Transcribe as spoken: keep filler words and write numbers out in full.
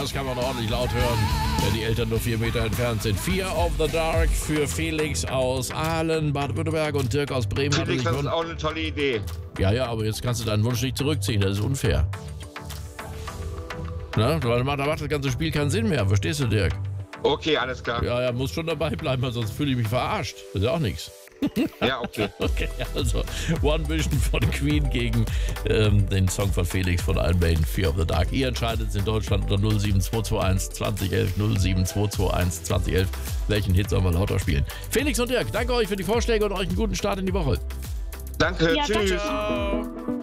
das kann man ordentlich laut hören, wenn die Eltern nur vier Meter entfernt sind. Fear of the Dark für Felix aus Aalen, Baden-Württemberg und Dirk aus Bremen. Felix, das ist auch eine tolle Idee. Ja, ja, aber jetzt kannst du deinen Wunsch nicht zurückziehen, das ist unfair. Na, da macht das ganze Spiel keinen Sinn mehr, verstehst du, Dirk? Okay, alles klar. Ja, ja, muss schon dabei bleiben, weil sonst fühle ich mich verarscht. Das ist ja auch nichts. Ja, okay. Okay, also One Vision von Queen gegen ähm, den Song von Felix von Iron Maiden, Fear of the Dark. Ihr entscheidet es in Deutschland unter null sieben zwei zwei eins zwanzig elf null sieben zwei zwei eins zwanzig elf. Welchen Hit sollen wir lauter spielen? Felix und Dirk, danke euch für die Vorschläge und euch einen guten Start in die Woche. Danke, Ja, tschüss. danke.